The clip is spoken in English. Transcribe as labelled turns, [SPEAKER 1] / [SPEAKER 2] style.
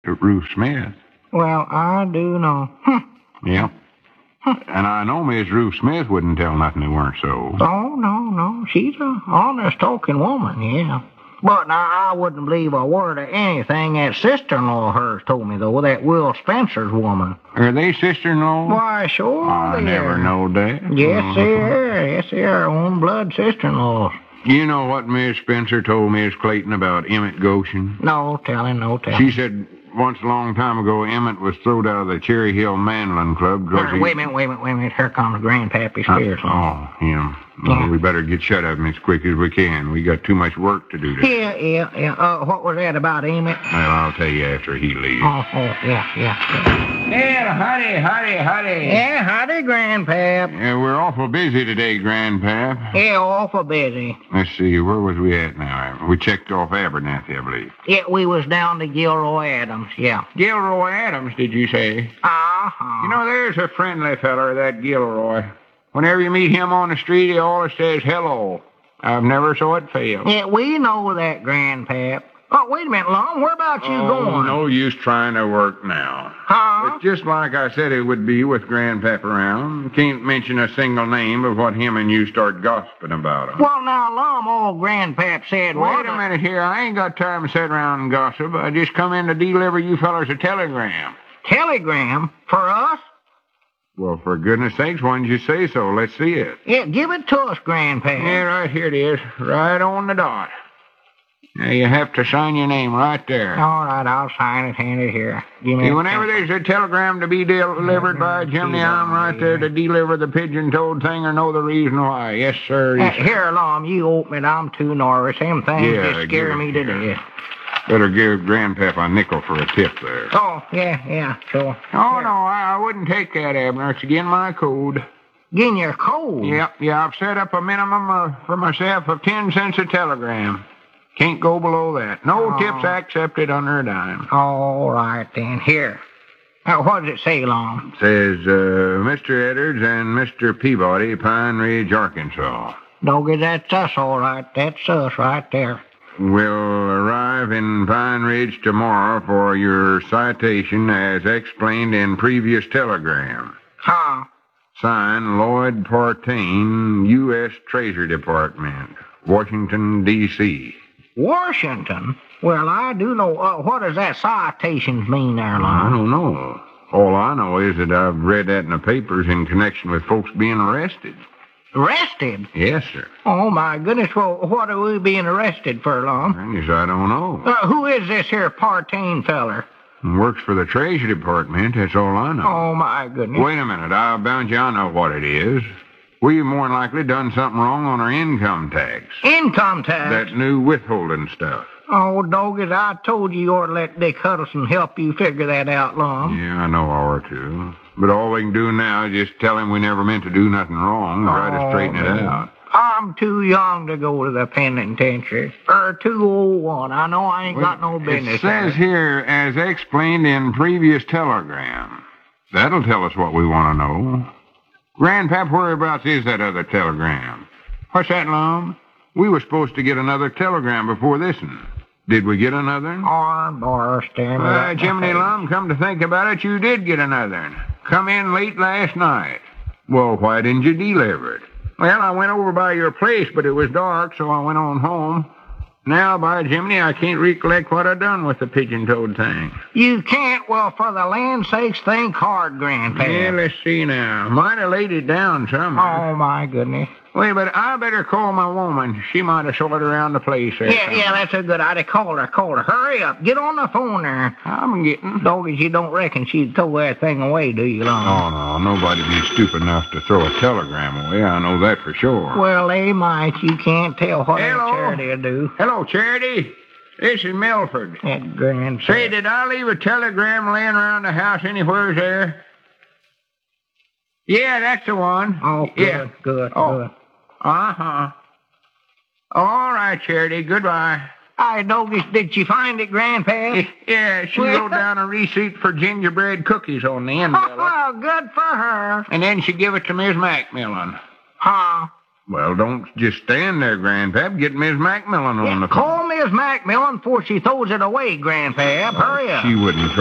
[SPEAKER 1] Ruth Smith.
[SPEAKER 2] Well, I do know.
[SPEAKER 1] Yeah. And I know Miss Ruth Smith wouldn't tell nothing that weren't so.
[SPEAKER 2] Oh, no. She's an honest talking woman, yeah. But now I wouldn't believe a word of anything that sister-in-law of hers told me, though, that Will Spencer's woman.
[SPEAKER 1] Are they sister-in-law?
[SPEAKER 2] Why, sure
[SPEAKER 1] I
[SPEAKER 2] they
[SPEAKER 1] never
[SPEAKER 2] are.
[SPEAKER 1] knowed that.
[SPEAKER 2] Yes, they are. Yes, they are. Own blood sister-in-laws.
[SPEAKER 1] You know what Miss Spencer told Miss Clayton about Emmett Goshen?
[SPEAKER 2] No telling.
[SPEAKER 1] She said once a long time ago Emmett was throwed out of the Cherry Hill Mandolin Club because
[SPEAKER 2] Wait a minute. Here comes Grandpappy Spears.
[SPEAKER 1] Him. Well, we better get shut of him as quick as we can. We got too much work to do today.
[SPEAKER 2] Yeah. What was that about Emmett?
[SPEAKER 1] Well, I'll tell you after he leaves.
[SPEAKER 2] Yeah.
[SPEAKER 1] Well, howdy.
[SPEAKER 2] Yeah, howdy, Grandpap.
[SPEAKER 1] Yeah, we're awful busy today, Grandpap.
[SPEAKER 2] Yeah, awful busy.
[SPEAKER 1] Let's see, where was we at now? We checked off Abernathy, I believe.
[SPEAKER 2] Yeah, we was down to Gilroy Adams, yeah.
[SPEAKER 1] Gilroy Adams, did you say?
[SPEAKER 2] Uh-huh.
[SPEAKER 1] You know, there's a friendly feller, that Gilroy. Whenever you meet him on the street, he always says hello. I've never saw it fail.
[SPEAKER 2] Yeah, we know that, Grandpap. Oh, wait a minute, Lum. Where about you going?
[SPEAKER 1] No use trying to work now.
[SPEAKER 2] Huh?
[SPEAKER 1] It's just like I said it would be with Grandpap around. Can't mention a single name of what him and you start gossiping about him.
[SPEAKER 2] Well, now, Lum, all Grandpap said was...
[SPEAKER 1] Wait a minute here. I ain't got time to sit around and gossip. I just come in to deliver you fellers a telegram.
[SPEAKER 2] Telegram? For us?
[SPEAKER 1] Well, for goodness sakes, why didn't you say so? Let's see it.
[SPEAKER 2] Yeah, give it to us, Grandpap.
[SPEAKER 1] Yeah, right here it is. Right on the dot. Now, you have to sign your name right there.
[SPEAKER 2] All right, I'll sign it, hand it here.
[SPEAKER 1] Whenever there's a telegram to be delivered by Jimmy, I'm right there to deliver the pigeon-toed thing or know the reason why. Yes, sir.
[SPEAKER 2] Here, Lum, you open it. I'm too nervous. Them things just scare me to death.
[SPEAKER 1] Better give Grandpap a nickel for a tip there.
[SPEAKER 2] Oh, yeah, sure.
[SPEAKER 1] Oh, no, I wouldn't take that, Abner. It's again my code.
[SPEAKER 2] Getting your code?
[SPEAKER 1] Yeah, I've set up a minimum for myself of 10 cents a telegram. Can't go below that. No tips accepted under a dime.
[SPEAKER 2] All right, then. Here. What does it say, Lum?
[SPEAKER 1] It says, Mr. Edwards and Mr. Peabody, Pine Ridge, Arkansas.
[SPEAKER 2] Doggy, that's us, all right. That's us right there.
[SPEAKER 1] Will arrive in Pine Ridge tomorrow for your citation as explained in previous telegram.
[SPEAKER 2] Huh?
[SPEAKER 1] Signed, Lloyd Partain, U.S. Treasury Department, Washington, D.C.
[SPEAKER 2] Washington? Well, I do know. What does that citations mean there, Lum?
[SPEAKER 1] I don't know. All I know is that I've read that in the papers in connection with folks being arrested.
[SPEAKER 2] Arrested?
[SPEAKER 1] Yes, sir.
[SPEAKER 2] Oh, my goodness. Well, what are we being arrested for, Lum?
[SPEAKER 1] I don't know.
[SPEAKER 2] Who is this here Partain feller?
[SPEAKER 1] Works for the Treasury Department, that's all I know.
[SPEAKER 2] Oh, my goodness.
[SPEAKER 1] Wait a minute, I'll bound you I know what it is. We more than likely done something wrong on our income tax.
[SPEAKER 2] Income tax?
[SPEAKER 1] That new withholding stuff.
[SPEAKER 2] Oh, doggies, I told you ought to let Dick Huddleston help you figure that out, Lum.
[SPEAKER 1] Yeah, I know I ought to. But all we can do now is just tell him we never meant to do nothing wrong and try to straighten it out.
[SPEAKER 2] I'm too young to go to the penitentiary. Or too old one. I know I ain't got no business.
[SPEAKER 1] It says here, as explained in previous telegram. That'll tell us what we want to know. Grandpap, whereabouts is that other telegram? What's that, Lum? We were supposed to get another telegram before this one. Did we get another one?
[SPEAKER 2] Bar, stand
[SPEAKER 1] Jiminy Lum, come to think about it, you did get another one. Come in late last night. Well, why didn't you deliver it? Well, I went over by your place, but it was dark, so I went on home. Now, by Jiminy, I can't recollect what I done with the pigeon-toed thing.
[SPEAKER 2] You can't? Well, for the land's sakes, think hard, Grandpa.
[SPEAKER 1] Yeah, let's see now. Might have laid it down somewhere.
[SPEAKER 2] Oh, my goodness.
[SPEAKER 1] Wait, but I better call my woman. She might have sorted around the place there.
[SPEAKER 2] Yeah, that's a good idea. Call her. Hurry up. Get on the phone there.
[SPEAKER 1] I'm getting.
[SPEAKER 2] Doggies, you don't reckon she'd throw that thing away, do you, Lum?
[SPEAKER 1] Oh, no. Nobody'd be stupid enough to throw a telegram away. I know that for sure.
[SPEAKER 2] Well, they might. You can't tell what Charity will do.
[SPEAKER 1] Hello, Charity. This is Milford.
[SPEAKER 2] That Grandpa.
[SPEAKER 1] Say, did I leave a telegram laying around the house anywhere there? Yeah, that's the one.
[SPEAKER 2] Oh, good, good.
[SPEAKER 1] Uh-huh. All right, Charity. Goodbye.
[SPEAKER 2] Hi, Doggies. Did you find it, Grandpa?
[SPEAKER 1] Yeah, she wrote down a receipt for gingerbread cookies on the end of it.
[SPEAKER 2] Well, good for her.
[SPEAKER 1] And then she give it to Miss Macmillan.
[SPEAKER 2] Huh?
[SPEAKER 1] Well, don't just stand there, Grandpap. Get Miss Macmillan on the phone.
[SPEAKER 2] Call Miss Macmillan before she throws it away, Grandpap. Hurry up.
[SPEAKER 1] She wouldn't throw